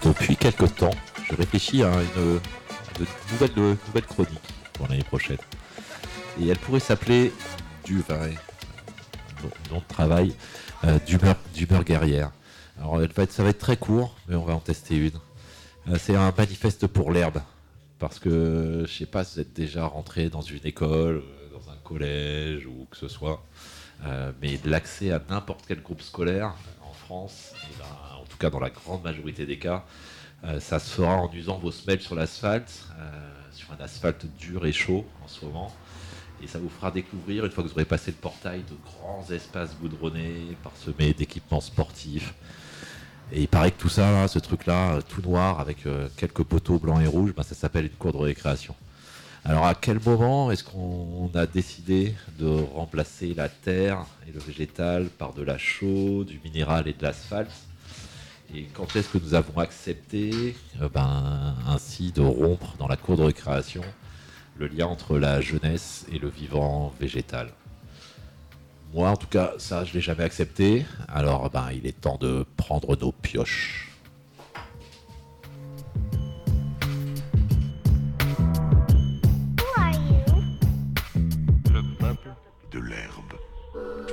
Depuis quelque temps, je réfléchis à une nouvelle chronique pour l'année prochaine. Et elle pourrait s'appeler du vin, nom de travail, d'humeur guerrière. Alors ça va être très court, mais on va en tester une. C'est un manifeste pour l'herbe. Parce que je sais pas si vous êtes déjà rentré dans une école, dans un collège ou que ce soit, mais l'accès à n'importe quel groupe scolaire en France, et ben, en tout cas dans la grande majorité des cas, ça se fera en usant vos semelles sur l'asphalte, sur un asphalte dur et chaud en ce moment. Et ça vous fera découvrir, une fois que vous aurez passé le portail, de grands espaces goudronnés, parsemés d'équipements sportifs. Et il paraît que tout ça, là, ce truc-là, tout noir, avec quelques poteaux blancs et rouges, ça s'appelle une cour de récréation. Alors à quel moment est-ce qu'on a décidé de remplacer la terre et le végétal par de la chaux, du minéral et de l'asphalte? Et quand est-ce que nous avons accepté ainsi de rompre dans la cour de récréation le lien entre la jeunesse et le vivant végétal? Moi, en tout cas, ça, je l'ai jamais accepté. Alors, il est temps de prendre nos pioches.